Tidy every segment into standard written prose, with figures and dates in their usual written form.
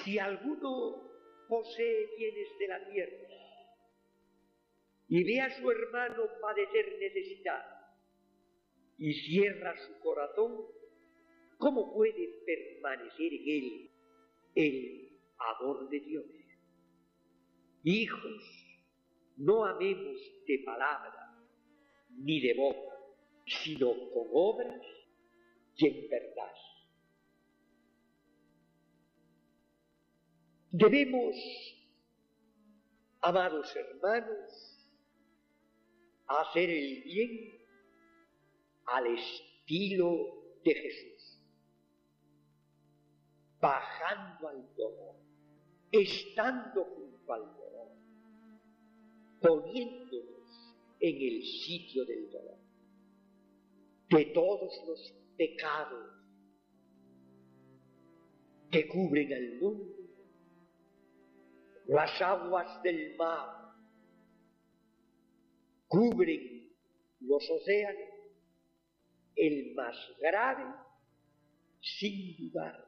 Si alguno posee bienes de la tierra y ve a su hermano padecer necesidad y cierra su corazón, ¿cómo puede permanecer en él el amor de Dios? Hijos, no amemos de palabra ni de boca, sino con obras y en verdad. Debemos, amados hermanos, hacer el bien al estilo de Jesús, bajando al dolor, estando junto al dolor, poniéndonos en el sitio del dolor, de todos los pecados que cubren al mundo. Las aguas del mar cubren los océanos, el más grave, sin dudar,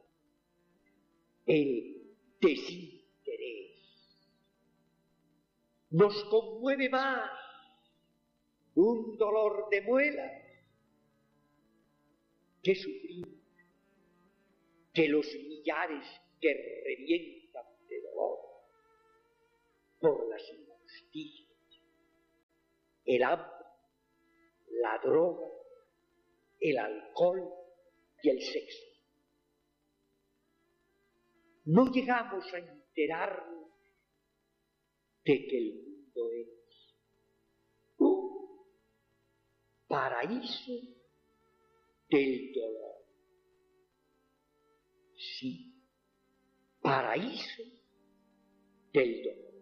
el desinterés. Nos conmueve más un dolor de muela que sufrir, que los millares que revientan de dolor por las injusticias, el hambre, la droga, el alcohol y el sexo. No llegamos a enterarnos de que el mundo es un paraíso del dolor. Sí, paraíso del dolor.